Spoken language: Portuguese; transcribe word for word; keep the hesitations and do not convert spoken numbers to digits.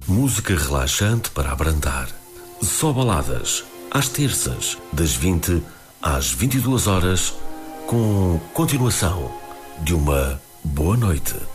Música relaxante para abrandar. Só baladas, às terças, das vinte às vinte e duas horas, com continuação de uma boa noite.